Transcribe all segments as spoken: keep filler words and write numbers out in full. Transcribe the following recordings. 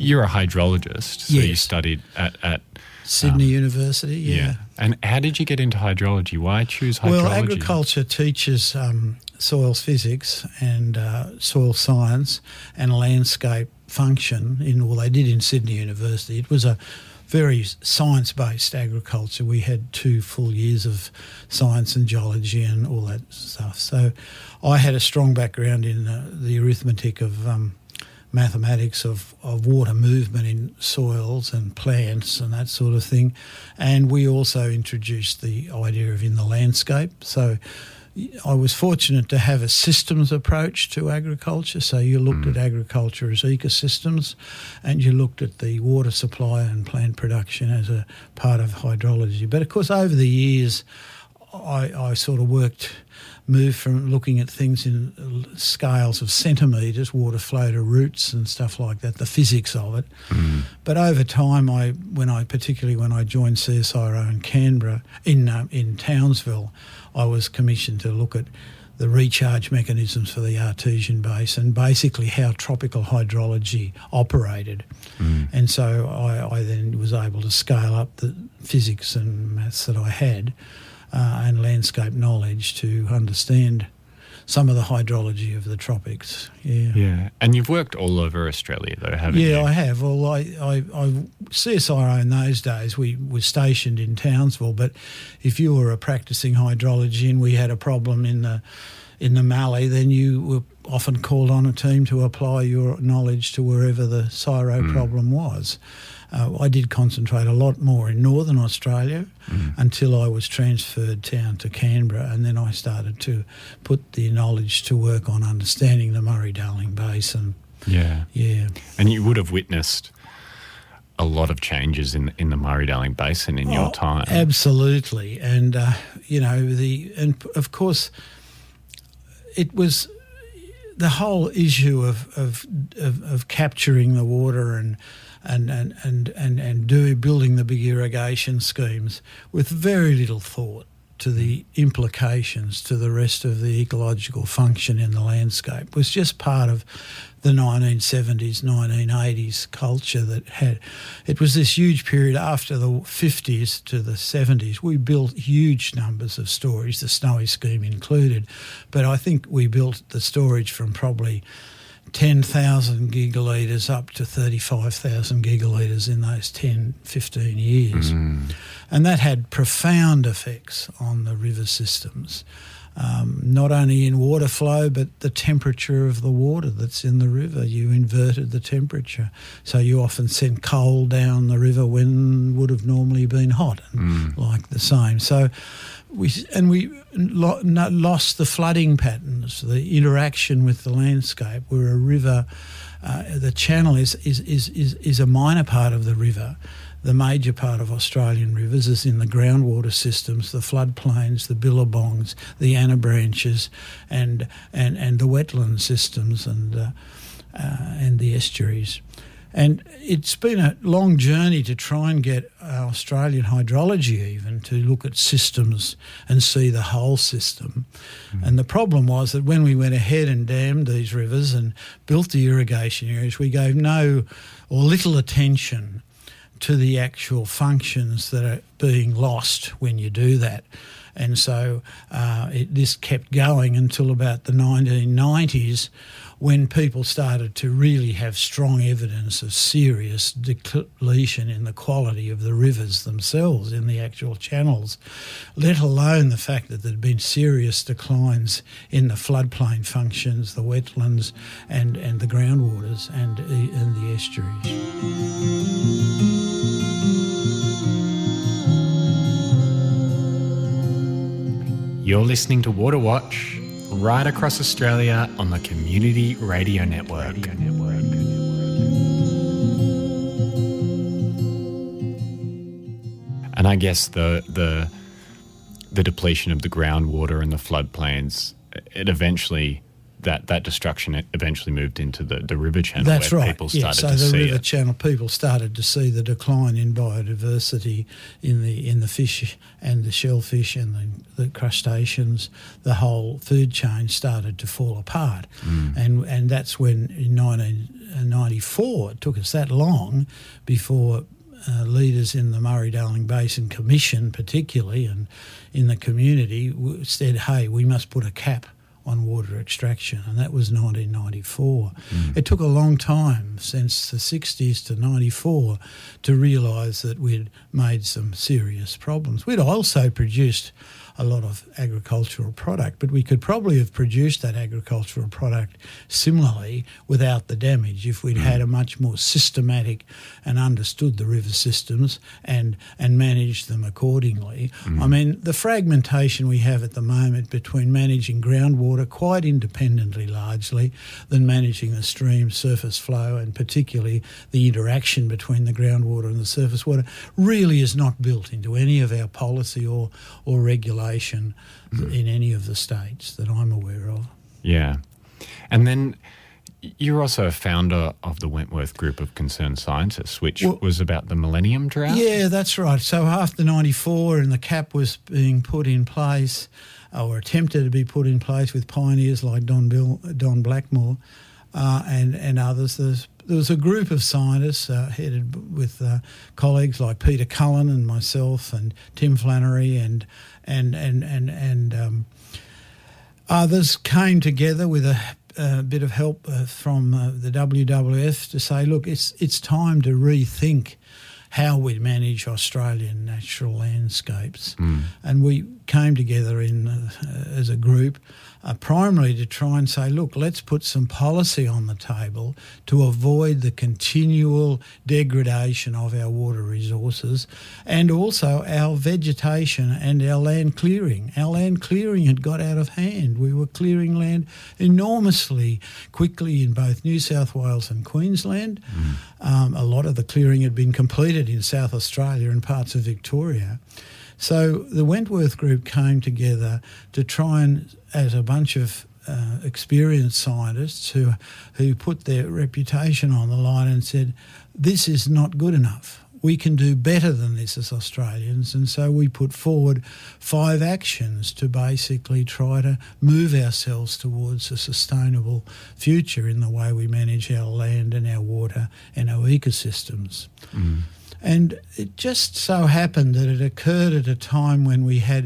you're a hydrologist, so yes. you studied at... at Sydney um, University, yeah. yeah. And how did you get into hydrology? Why choose hydrology? Well, agriculture teaches um, soils physics and uh, soil science and landscape function. In well, they did in Sydney University. It was a very science-based agriculture. We had two full years of science and geology and all that stuff. So I had a strong background in uh, the arithmetic of um, mathematics of, of water movement in soils and plants and that sort of thing. And we also introduced the idea of in the landscape. So I was fortunate to have a systems approach to agriculture. So you looked mm. at agriculture as ecosystems and you looked at the water supply and plant production as a part of hydrology. But, of course, over the years I, I sort of worked, moved from looking at things in scales of centimetres, water flow to roots and stuff like that, the physics of it. Mm. But over time, I, when I particularly when I joined C S I R O in Canberra, in um, in Townsville, I was commissioned to look at the recharge mechanisms for the Artesian Basin and basically how tropical hydrology operated. Mm. And so I, I then was able to scale up the physics and maths that I had uh, and landscape knowledge to understand some of the hydrology of the tropics. Yeah. Yeah. And you've worked all over Australia though, haven't yeah, you? Yeah, I have. Well, I, I, I, C S I R O in those days, we were stationed in Townsville, but if you were a practising hydrology and we had a problem in the in the Mallee, then you were often called on a team to apply your knowledge to wherever the C I R O mm. problem was. Uh, I did concentrate a lot more in northern Australia mm. until I was transferred down to Canberra, and then I started to put the knowledge to work on understanding the Murray-Darling Basin. Yeah. Yeah. And you would have witnessed a lot of changes in in the Murray-Darling Basin in oh, your time. Absolutely. And, uh, you know, the and of course it was the whole issue of of, of, of capturing the water and and and and and, and doing building the big irrigation schemes with very little thought to the implications to the rest of the ecological function in the landscape was just part of the nineteen seventies, nineteen eighties culture that had, it was this huge period after the fifties to the seventies. We built huge numbers of storage, the Snowy scheme included, but I think we built the storage from probably ten thousand gigalitres up to thirty-five thousand gigalitres in those ten, fifteen years. Mm. And that had profound effects on the river systems, um, not only in water flow but the temperature of the water that's in the river. You inverted the temperature. So you often sent cold down the river when would have normally been hot, and mm. like the same. So we and we lo- lost the flooding patterns, the interaction with the landscape, where a river, uh, the channel is, is, is, is, is a minor part of the river. The major part of Australian rivers is in the groundwater systems, the floodplains, the billabongs, the Anna branches, and and, and the wetland systems and uh, uh, and the estuaries. And it's been a long journey to try and get uh, Australian hydrology even to look at systems and see the whole system. Mm. And the problem was that when we went ahead and dammed these rivers and built the irrigation areas, we gave no or little attention to the actual functions that are being lost when you do that. And so uh, it, this kept going until about the nineteen nineties, when people started to really have strong evidence of serious depletion in the quality of the rivers themselves in the actual channels, let alone the fact that there had been serious declines in the floodplain functions, the wetlands and, and the groundwaters and, and the estuaries. You're listening to Water Watch right across Australia on the Community Radio Network. Radio Network. And I guess the the the depletion of the groundwater and the floodplains, it eventually that that destruction it eventually moved into the, the river channel. That's where right. People started yeah, so to the see river it. channel, people started to see the decline in biodiversity in the in the fish and the shellfish and the, the crustaceans. The whole food chain started to fall apart, mm. and and that's when in nineteen ninety-five ninety-four, it took us that long before uh, leaders in the Murray-Darling Basin Commission particularly and in the community said, hey, we must put a cap on water extraction, and that was nineteen ninety-four. Mm. It took a long time, since the sixties to ninety-four, to realise that we'd made some serious problems. We'd also produced a lot of agricultural product, but we could probably have produced that agricultural product similarly without the damage if we'd mm. had a much more systematic and understood the river systems and, and managed them accordingly. Mm. I mean, the fragmentation we have at the moment between managing groundwater quite independently largely than managing the stream surface flow, and particularly the interaction between the groundwater and the surface water, really is not built into any of our policy or, or regulation mm. in any of the states that I'm aware of. Yeah. And then you're also a founder of the Wentworth Group of Concerned Scientists, which well, was about the Millennium Drought. Yeah, that's right. So after ninety-four and the cap was being put in place, or attempted to be put in place with pioneers like Don Bill, Don Blackmore uh, and, and others, there's There was a group of scientists uh, headed with uh, colleagues like Peter Cullen and myself and Tim Flannery and and and and, and um, others came together with a, a bit of help uh, from uh, the W W F to say, look, it's it's time to rethink how we manage Australian natural landscapes. Mm. And we came together in uh, as a group uh, primarily to try and say, look, let's put some policy on the table to avoid the continual degradation of our water resources and also our vegetation and our land clearing. Our land clearing had got out of hand. We were clearing land enormously quickly in both New South Wales and Queensland. Mm. Um, a lot of the clearing had been completed in South Australia and parts of Victoria. So the Wentworth Group came together to try and, as a bunch of uh, experienced scientists who who put their reputation on the line and said, this is not good enough. We can do better than this as Australians. And so we put forward five actions to basically try to move ourselves towards a sustainable future in the way we manage our land and our water and our ecosystems. Mm. And it just so happened that it occurred at a time when we had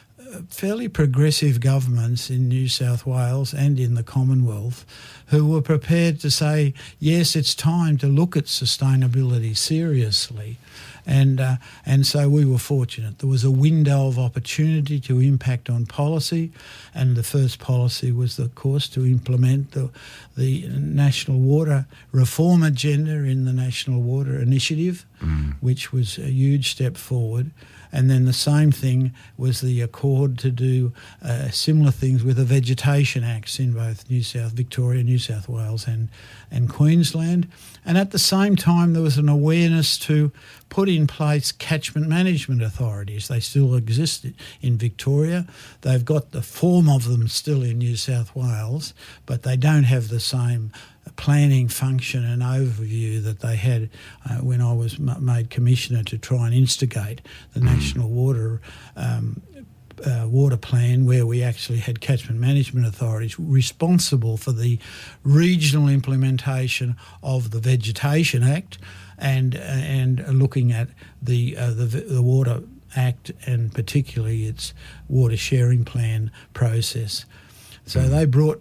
fairly progressive governments in New South Wales and in the Commonwealth who were prepared to say, yes, it's time to look at sustainability seriously. And uh, and so we were fortunate. There was a window of opportunity to impact on policy, and the first policy was, of course, to implement the the National Water Reform Agenda in the National Water Initiative, mm. which was a huge step forward. And then the same thing was the accord to do uh, similar things with the Vegetation Acts in both New South Victoria, New South Wales and, and Queensland. And at the same time there was an awareness to put in place catchment management authorities. They still exist in Victoria. They've got the form of them still in New South Wales, but they don't have the same planning function and overview that they had uh, when I was m- made commissioner to try and instigate the mm. National Water um, uh, Water Plan, where we actually had catchment management authorities responsible for the regional implementation of the Vegetation Act and uh, and looking at the uh, the, the Water Act and particularly its water sharing plan process. So mm. they brought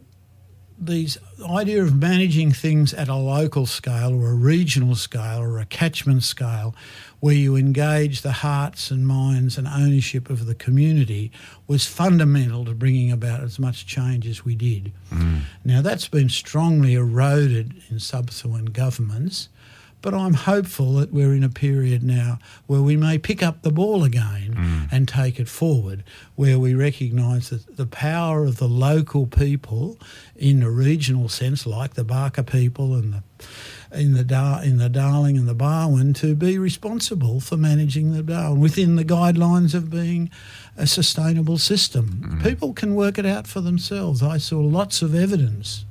these idea of managing things at a local scale or a regional scale or a catchment scale where you engage the hearts and minds and ownership of the community was fundamental to bringing about as much change as we did. Mm. Now, that's been strongly eroded in subsequent governments, but I'm hopeful that we're in a period now where we may pick up the ball again mm. and take it forward, where we recognise that the power of the local people in a regional sense, like the Barker people and the in the Dar- in the Darling and the Barwon, to be responsible for managing the Darwin within the guidelines of being a sustainable system. Mm. People can work it out for themselves. I saw lots of evidence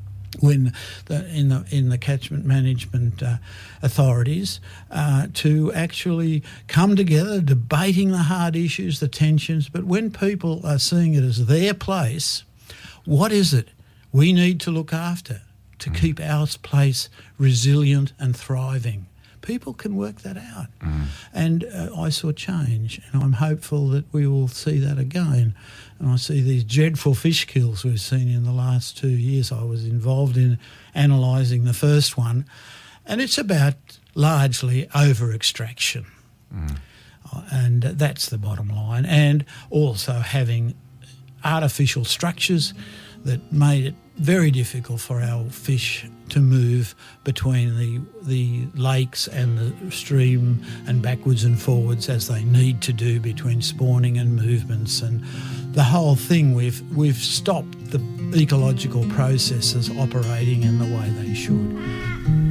when the, in the in the catchment management uh, authorities uh, to actually come together, debating the hard issues, the tensions. But when people are seeing it as their place, what is it we need to look after? to keep our place resilient and thriving. People can work that out. Mm. And uh, I saw change, and I'm hopeful that we will see that again. And I see these dreadful fish kills we've seen in the last two years. I was involved in analysing the first one, and it's about largely over-extraction. Mm. Uh, and that's the bottom line. And also having artificial structures that made it very difficult for our fish to move between the the lakes and the stream and backwards and forwards as they need to do between spawning and movements, and the whole thing we've we've stopped the ecological processes operating in the way they should.